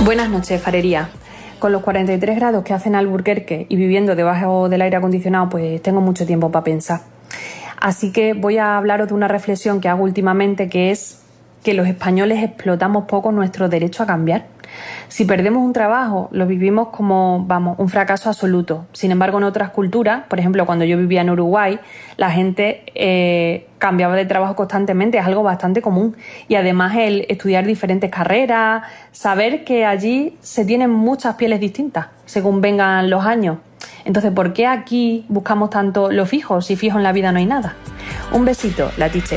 Buenas noches, farería. Con los 43 grados que hacen Alburquerque y viviendo debajo del aire acondicionado, pues tengo mucho tiempo para pensar. Así que voy a hablaros de una reflexión que hago últimamente, que es que los españoles explotamos poco nuestro derecho a cambiar. Si perdemos un trabajo, lo vivimos como, un fracaso absoluto. Sin embargo, en otras culturas, por ejemplo, cuando yo vivía en Uruguay, la gente cambiaba de trabajo constantemente, es algo bastante común. Y además el estudiar diferentes carreras, saber que allí se tienen muchas pieles distintas según vengan los años. Entonces, ¿por qué aquí buscamos tanto lo fijo si fijo en la vida no hay nada? Un besito, la teacher.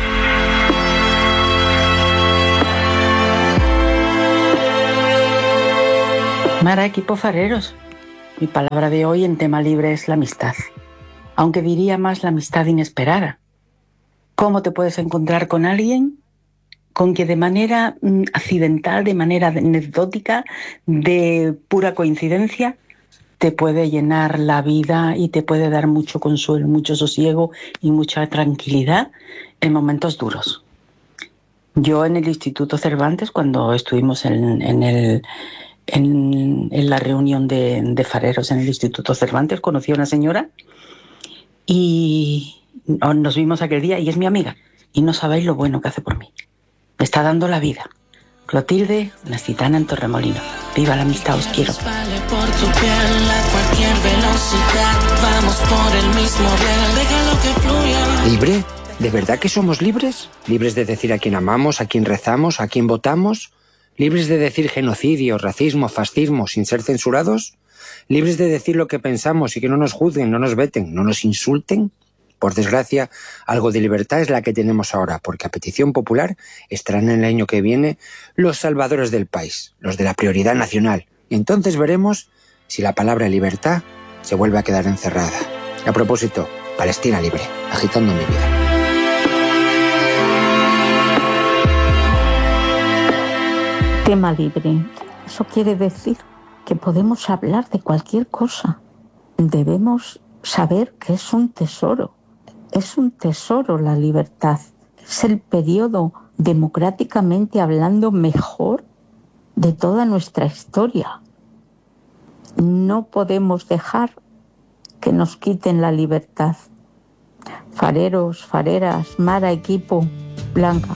Mara, equipo fareros. Mi palabra de hoy en tema libre es la amistad. Aunque diría más la amistad inesperada. ¿Cómo te puedes encontrar con alguien con que de manera accidental, de manera anecdótica, de pura coincidencia, te puede llenar la vida y te puede dar mucho consuelo, mucho sosiego y mucha tranquilidad en momentos duros? Yo en el Instituto Cervantes, cuando estuvimos en la reunión de fareros en el Instituto Cervantes, conocí a una señora y nos vimos aquel día y es mi amiga. Y no sabéis lo bueno que hace por mí. Me está dando la vida. Clotilde Nacitana en Torremolinos. Viva la amistad, os quiero. ¿Libre? ¿De verdad que somos libres? ¿Libres de decir a quién amamos, a quién rezamos, a quién votamos? ¿Libres de decir genocidio, racismo, fascismo sin ser censurados? ¿Libres de decir lo que pensamos y que no nos juzguen, no nos veten, no nos insulten? Por desgracia, algo de libertad es la que tenemos ahora, porque a petición popular estarán en el año que viene los salvadores del país, los de la prioridad nacional. Y entonces veremos si la palabra libertad se vuelve a quedar encerrada. A propósito, Palestina libre, agitando mi vida. Tema libre. Eso quiere decir que podemos hablar de cualquier cosa. Debemos saber que es un tesoro. Es un tesoro la libertad. Es el periodo, democráticamente hablando, mejor de toda nuestra historia. No podemos dejar que nos quiten la libertad. Fareros, fareras, Mara, equipo, Blanca.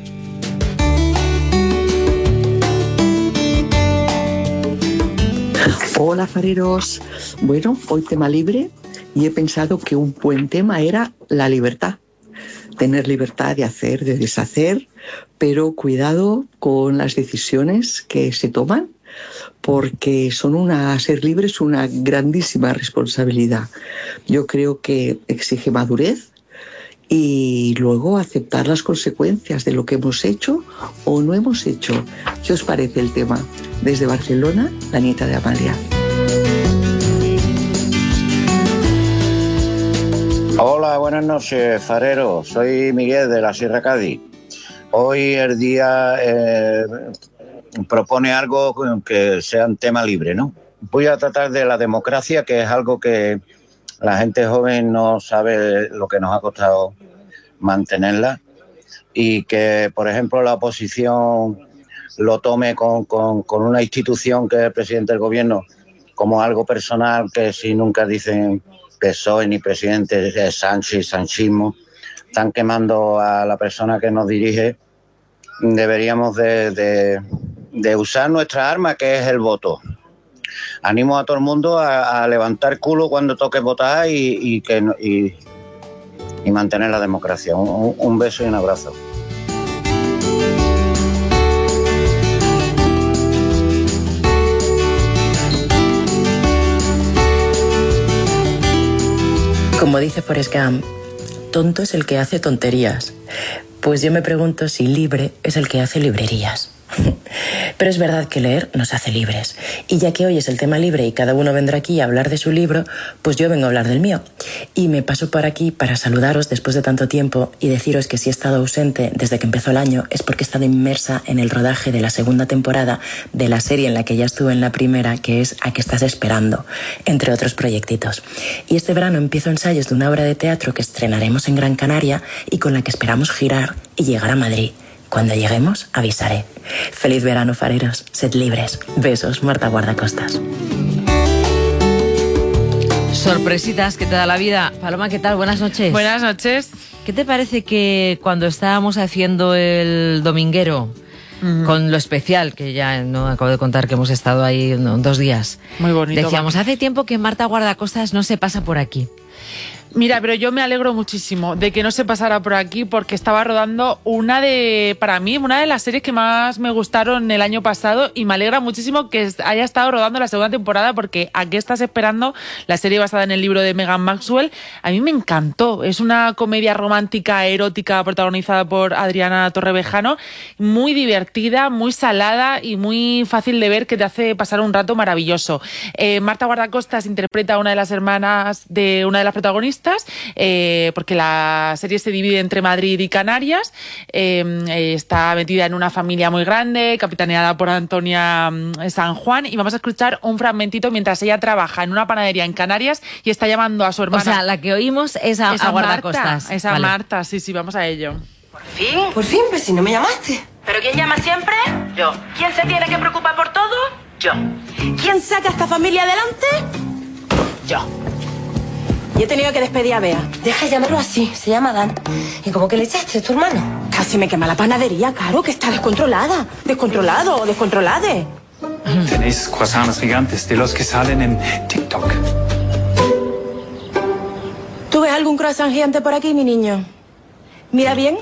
Hola fareros, bueno, hoy tema libre y he pensado que un buen tema era la libertad. Tener libertad de hacer, de deshacer, pero cuidado con las decisiones que se toman, porque ser libre es una grandísima responsabilidad. Yo creo que exige madurez y luego aceptar las consecuencias de lo que hemos hecho o no hemos hecho. ¿Qué os parece el tema? Desde Barcelona, la nieta de Amalia. Hola, buenas noches, farero. Soy Miguel de la Sierra Cádiz. Hoy el día propone algo que sea un tema libre, ¿no? Voy a tratar de la democracia, que es algo que la gente joven no sabe lo que nos ha costado mantenerla y que, por ejemplo, la oposición lo tome con una institución que es el presidente del gobierno como algo personal, que si nunca dicen PSOE ni presidente de Sánchez, sanchismo, están quemando a la persona que nos dirige. Deberíamos de usar nuestra arma, que es el voto. Animo a todo el mundo a levantar culo cuando toque votar y mantener la democracia. Un beso y un abrazo. Como dice Forrest Gump, tonto es el que hace tonterías. Pues yo me pregunto si libre es el que hace librerías. Pero es verdad que leer nos hace libres. Y ya que hoy es el tema libre y cada uno vendrá aquí a hablar de su libro, pues yo vengo a hablar del mío. Y me paso por aquí para saludaros después de tanto tiempo y deciros que si he estado ausente desde que empezó el año es porque he estado inmersa en el rodaje de la segunda temporada de la serie en la que ya estuve en la primera, que es A qué estás esperando, entre otros proyectitos. Y este verano empiezo ensayos de una obra de teatro que estrenaremos en Gran Canaria y con la que esperamos girar y llegar a Madrid. Cuando lleguemos, avisaré. Feliz verano, fareros. Sed libres. Besos, Marta Guardacostas. Sorpresitas que te da la vida. Paloma, ¿qué tal? Buenas noches. Buenas noches. ¿Qué te parece que cuando estábamos haciendo el dominguero, con lo especial, que ya no acabo de contar que hemos estado ahí 2 días, muy bonito, decíamos, hace tiempo que Marta Guardacostas no se pasa por aquí? Mira, pero yo me alegro muchísimo de que no se pasara por aquí porque estaba rodando para mí, una de las series que más me gustaron el año pasado y me alegra muchísimo que haya estado rodando la segunda temporada porque ¿a qué estás esperando? La serie basada en el libro de Megan Maxwell, a mí me encantó. Es una comedia romántica, erótica, protagonizada por Adriana Torrevejano, muy divertida, muy salada y muy fácil de ver, que te hace pasar un rato maravilloso. Marta Guardacostas interpreta a una de las hermanas de una de las protagonistas, porque la serie se divide entre Madrid y Canarias. Está metida en una familia muy grande, capitaneada por Antonia San Juan, y vamos a escuchar un fragmentito mientras ella trabaja en una panadería en Canarias y está llamando a su hermana. O sea, la que oímos es a Guardacostas. Esa vale. Marta, sí, vamos a ello. Por fin, pues si no me llamaste. ¿Pero quién llama siempre? Yo. ¿Quién se tiene que preocupar por todo? Yo. ¿Quién saca a esta familia adelante? Yo. Y he tenido que despedir a Bea. Deja de llamarlo así, se llama Dan. ¿Y cómo que le echaste, tu hermano? Casi me quema la panadería, Caro, que está descontrolada. Descontrolado o descontrolade. Tenéis croissants gigantes de los que salen en TikTok. ¿Tú ves algún croissant gigante por aquí, mi niño? Mira bien.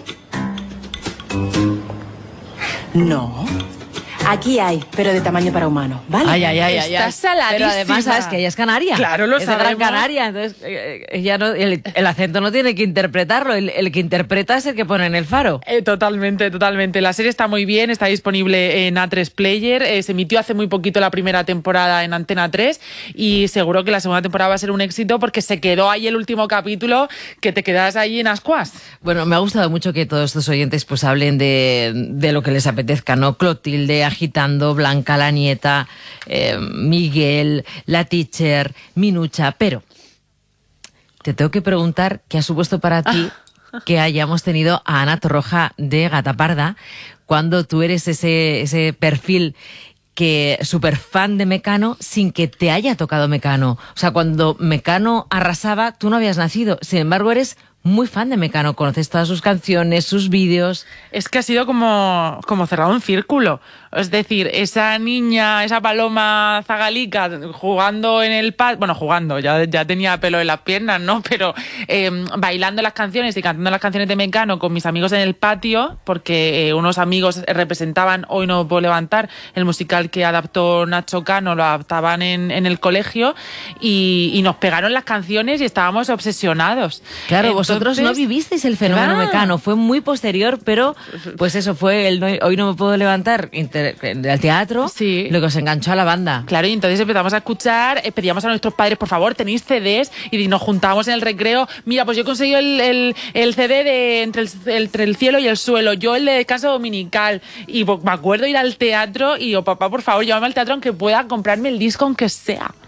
No. Aquí hay, pero de tamaño para humanos, ¿vale? Ay. Está saladísima. Pero además sabes que ella es canaria. Claro, lo es sabemos. de Gran Canaria, entonces ella no, el acento no tiene que interpretarlo, el que interpreta es el que pone en el faro. Totalmente. La serie está muy bien, está disponible en A3 Player, se emitió hace muy poquito la primera temporada en Antena 3 y seguro que la segunda temporada va a ser un éxito porque se quedó ahí el último capítulo que te quedas ahí en ascuas. Bueno, me ha gustado mucho que todos estos oyentes pues hablen de lo que les apetezca, ¿no? Clotilde agitando, Blanca la nieta, Miguel, la teacher, Minucha, pero te tengo que preguntar qué ha supuesto para ti que hayamos tenido a Ana Torroja de Gata Parda cuando tú eres ese perfil que súper fan de Mecano sin que te haya tocado Mecano. O sea, cuando Mecano arrasaba, tú no habías nacido. Sin embargo, eres muy fan de Mecano, conoces todas sus canciones, sus vídeos. Es que ha sido como cerrado un círculo. Es decir, esa niña, esa paloma zagalica jugando en el patio, bueno, jugando, ya tenía pelo en las piernas, ¿no? Pero bailando las canciones y cantando las canciones de Mecano con mis amigos en el patio, porque unos amigos representaban Hoy no me puedo levantar, el musical que adaptó Nacho Cano, lo adaptaban en el colegio y nos pegaron las canciones y estábamos obsesionados. Claro, entonces, vosotros no vivisteis el fenómeno Mecano, fue muy posterior, pero pues eso fue el Hoy no me puedo levantar del teatro, sí, lo que os enganchó a la banda. Claro, y entonces empezamos a escuchar, pedíamos a nuestros padres, por favor, ¿tenéis CDs? Y nos juntábamos en el recreo, mira, pues yo he conseguido el CD de entre el cielo y el suelo, yo el de Descanso Dominical, y me acuerdo ir al teatro y yo, papá, por favor, llévame al teatro aunque pueda comprarme el disco aunque sea.